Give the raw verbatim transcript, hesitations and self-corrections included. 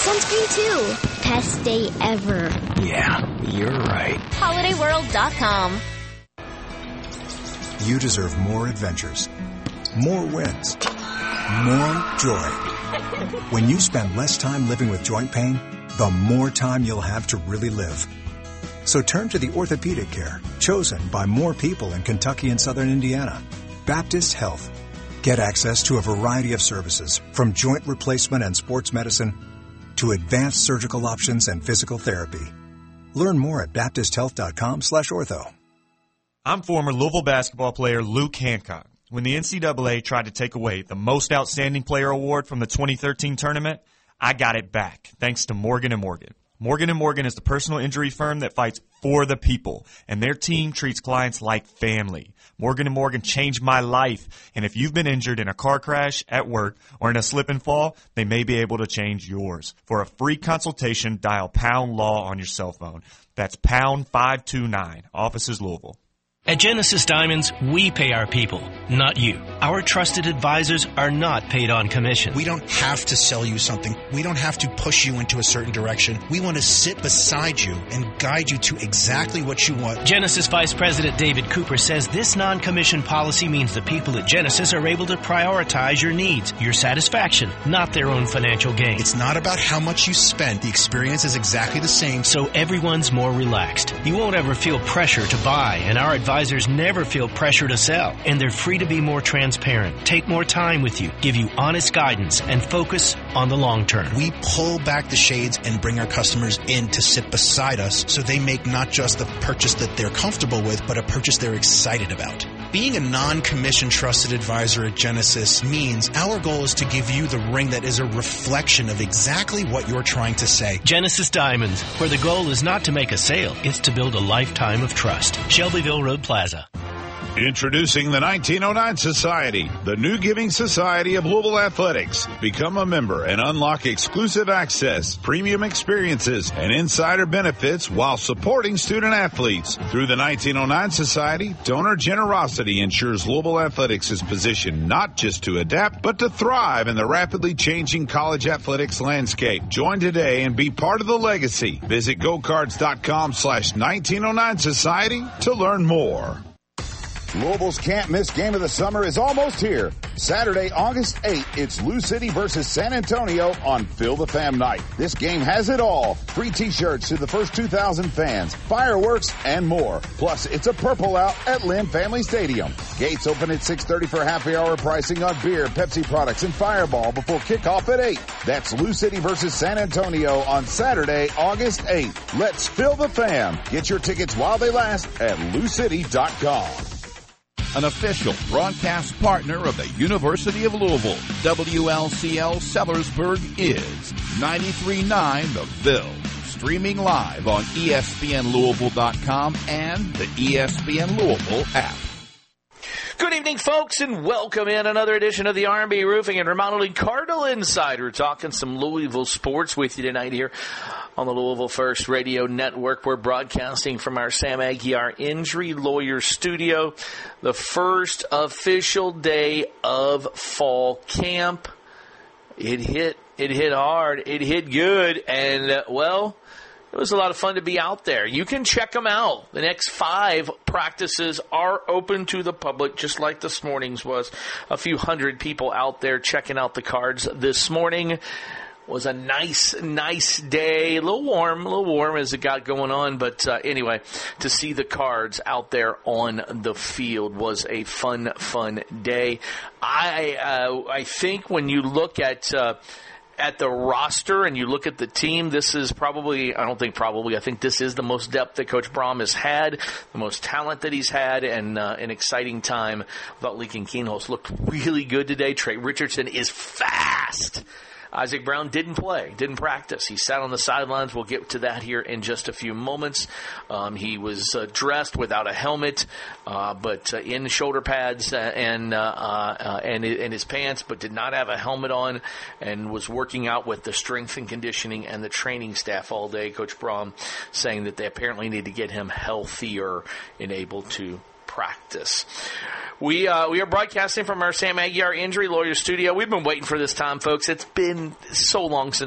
sunscreen, too. Best day ever. Yeah, you're right. holiday world dot com. You deserve more adventures, more wins, more joy. When you spend less time living with joint pain, the more time you'll have to really live. So turn to the orthopedic care chosen by more people in Kentucky and Southern Indiana. Baptist Health. Get access to a variety of services, from joint replacement and sports medicine to advanced surgical options and physical therapy. Learn more at baptist health dot com slash ortho. I'm former Louisville basketball player Luke Hancock. When the N C double A tried to take away the Most Outstanding Player award from the twenty thirteen tournament, I got it back, thanks to Morgan and Morgan. Morgan and Morgan is the personal injury firm that fights for the people, and their team treats clients like family. Morgan and Morgan changed my life, and if you've been injured in a car crash, at work, or in a slip and fall, they may be able to change yours. For a free consultation, dial pound law on your cell phone. That's pound five two nine. Offices Louisville. At Genesis Diamonds, we pay our people, not you. Our trusted advisors are not paid on commission. We don't have to sell you something. We don't have to push you into a certain direction. We want to sit beside you and guide you to exactly what you want. Genesis Vice President David Cooper says this non-commission policy means the people at Genesis are able to prioritize your needs, your satisfaction, not their own financial gain. It's not about how much you spend. The experience is exactly the same. So everyone's more relaxed. You won't ever feel pressure to buy, and our advisors Advisors never feel pressure to sell, and they're free to be more transparent, take more time with you, give you honest guidance, and focus on the long term. We pull back the shades and bring our customers in to sit beside us so they make not just the purchase that they're comfortable with, but a purchase they're excited about. Being a non-commissioned trusted advisor at Genesis means our goal is to give you the ring that is a reflection of exactly what you're trying to say. Genesis Diamonds, where the goal is not to make a sale, it's to build a lifetime of trust. Shelbyville Road Plaza. Introducing the nineteen oh nine Society, the new giving society of Louisville Athletics. Become a member and unlock exclusive access, premium experiences, and insider benefits while supporting student athletes. Through the nineteen oh nine Society, donor generosity ensures Louisville Athletics is positioned not just to adapt, but to thrive in the rapidly changing college athletics landscape. Join today and be part of the legacy. Visit gocards.com slash 1909 Society to learn more. Louisville's can't-miss game of the summer is almost here. Saturday, August eighth, it's Lou City versus San Antonio on Fill the Fam Night. This game has it all. Free T-shirts to the first two thousand fans, fireworks, and more. Plus, it's a purple out at Lynn Family Stadium. Gates open at six thirty for happy hour pricing on beer, Pepsi products, and Fireball before kickoff at eight. That's Lou City versus San Antonio on Saturday, August eighth. Let's Fill the Fam. Get your tickets while they last at lou city dot com. An official broadcast partner of the University of Louisville, W L C L Sellersburg is ninety-three point nine The Ville. Streaming live on E S P N Louisville dot com and the E S P N Louisville app. Good evening, folks, and welcome in another edition of the R and B Roofing and Remodeling Cardinal Insider. We're talking some Louisville sports with you tonight here on the Louisville First Radio Network. We're broadcasting from our Sam Aguiar Injury Lawyer Studio. The first official day of fall camp. It hit, it hit hard, it hit good, and, uh, well, it was a lot of fun to be out there. You can check them out. The next five practices are open to the public, just like this morning's was. A few hundred people out there checking out the cards this morning. Was a nice, nice day. A little warm, a little warm as it got going on. But uh, anyway, to see the cards out there on the field was a fun, fun day. I uh, I think when you look at uh, at the roster and you look at the team, this is probably, I don't think probably, I think this is the most depth that Coach Brom has had, the most talent that he's had, and uh, an exciting time without leaking Keenholz. Looked really good today. Trey Richardson is fast. Isaac Brown didn't play, didn't practice. He sat on the sidelines. We'll get to that here in just a few moments. Um, he was uh, dressed without a helmet, uh, but uh, in shoulder pads and uh, uh, and in his pants, but did not have a helmet on, and was working out with the strength and conditioning and the training staff all day. Coach Brom saying that they apparently need to get him healthier and able to practice. We uh, we are broadcasting from our Sam Aguiar Injury Lawyer Studio. We've been waiting for this time, folks. It's been so long since